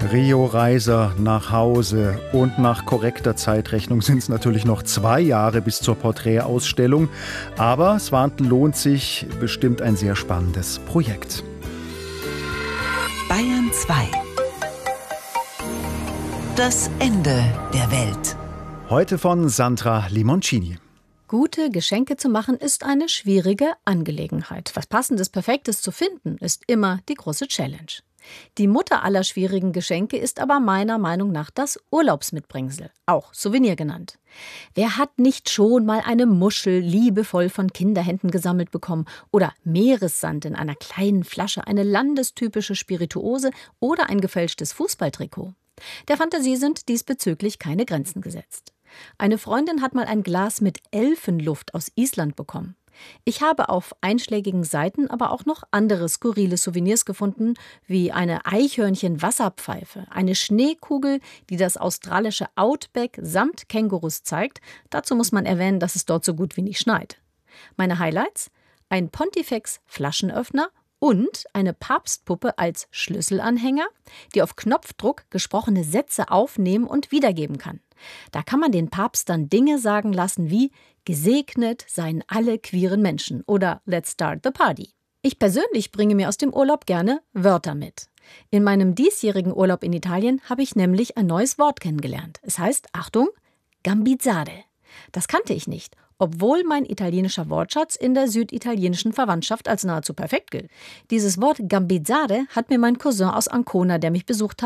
Rio-Reiser nach Hause und nach korrekter Zeitrechnung sind es natürlich noch 2 Jahre bis zur Porträtausstellung. Aber Swanten lohnt sich, bestimmt ein sehr spannendes Projekt. Bayern 2. Das Ende der Welt. Heute von Sandra Limoncini. Gute Geschenke zu machen ist eine schwierige Angelegenheit. Was Passendes, Perfektes zu finden, ist immer die große Challenge. Die Mutter aller schwierigen Geschenke ist aber meiner Meinung nach das Urlaubsmitbringsel, auch Souvenir genannt. Wer hat nicht schon mal eine Muschel liebevoll von Kinderhänden gesammelt bekommen oder Meeressand in einer kleinen Flasche, eine landestypische Spirituose oder ein gefälschtes Fußballtrikot? Der Fantasie sind diesbezüglich keine Grenzen gesetzt. Eine Freundin hat mal ein Glas mit Elfenluft aus Island bekommen. Ich habe auf einschlägigen Seiten aber auch noch andere skurrile Souvenirs gefunden, wie eine Eichhörnchen-Wasserpfeife, eine Schneekugel, die das australische Outback samt Kängurus zeigt. Dazu muss man erwähnen, dass es dort so gut wie nicht schneit. Meine Highlights? Ein Pontifex-Flaschenöffner und eine Papstpuppe als Schlüsselanhänger, die auf Knopfdruck gesprochene Sätze aufnehmen und wiedergeben kann. Da kann man den Papst dann Dinge sagen lassen wie „Gesegnet seien alle queeren Menschen“ oder „Let's start the party“. Ich persönlich bringe mir aus dem Urlaub gerne Wörter mit. In meinem diesjährigen Urlaub in Italien habe ich nämlich ein neues Wort kennengelernt. Es heißt, Achtung, Gambizzare. Das kannte ich nicht, obwohl mein italienischer Wortschatz in der süditalienischen Verwandtschaft als nahezu perfekt gilt. Dieses Wort Gambizzare hat mir mein Cousin aus Ancona, der mich besucht hat,